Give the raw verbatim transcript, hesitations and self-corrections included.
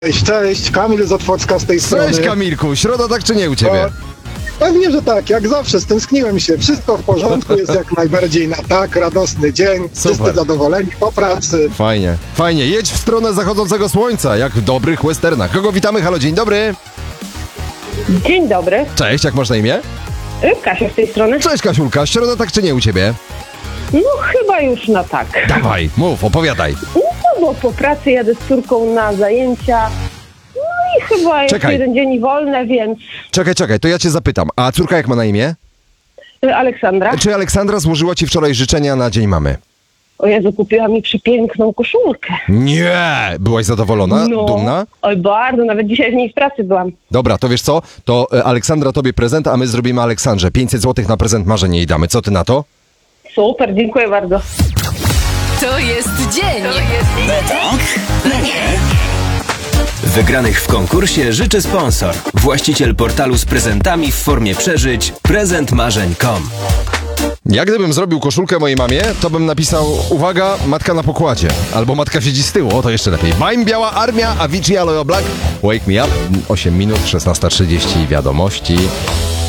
Cześć, cześć, Kamil z Otwocka z tej strony. Cześć Kamilku, środa tak czy nie u ciebie? O, pewnie, że tak, jak zawsze, stęskniłem się. Wszystko w porządku, jest jak najbardziej na tak, radosny dzień, Super. wszyscy zadowoleni po pracy. Fajnie, fajnie, jedź w stronę zachodzącego słońca, jak w dobrych westernach. Kogo witamy? Halo, dzień dobry. Dzień dobry, Cześć, jak masz na imię? Kasia z tej strony. Cześć Kasiulka, środa tak czy nie u ciebie? No chyba już na tak. Dawaj, mów, opowiadaj. No bo po pracy jadę z córką na zajęcia. No i chyba jest Czekaj. jeden dzień wolny, więc Czekaj, czekaj, to ja cię zapytam, a córka jak ma na imię? y, Aleksandra. Czy Aleksandra złożyła ci wczoraj życzenia na Dzień Mamy? O Jezu, kupiła mi przepiękną koszulkę. Nie! Byłaś zadowolona? No, Dumna? oj bardzo, nawet dzisiaj w niej w pracy byłam. Dobra, to wiesz co? To e, Aleksandra tobie prezent, a my zrobimy Aleksandrze. pięćset złotych na prezent marzeń jej damy. Co ty na to? Super, dziękuję bardzo. To jest dzień. Wygranych w konkursie życzy sponsor. Właściciel portalu z prezentami w formie przeżyć prezent marzeń kropka com. Ja gdybym zrobił koszulkę mojej mamie, to bym napisał, uwaga, matka na pokładzie. Albo matka siedzi z tyłu, o to jeszcze lepiej. Baim, Biała Armia, Avicii, Aloe Black, Wake Me Up, osiem minut, szesnasta trzydzieści, wiadomości.